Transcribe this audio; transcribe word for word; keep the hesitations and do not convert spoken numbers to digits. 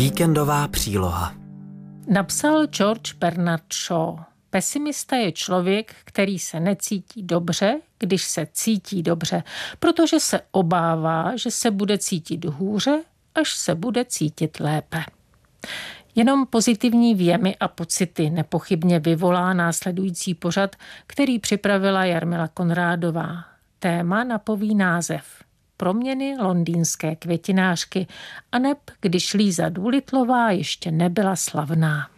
Víkendová příloha. Napsal George Bernard Shaw. Pesimista je člověk, který se necítí dobře, když se cítí dobře, protože se obává, že se bude cítit hůře, až se bude cítit lépe. Jenom pozitivní věmy a pocity nepochybně vyvolá následující pořad, který připravila Jarmila Konrádová. Téma napoví název Proměny londýnské květinářky, aneb když Líza Doolittlová ještě nebyla slavná.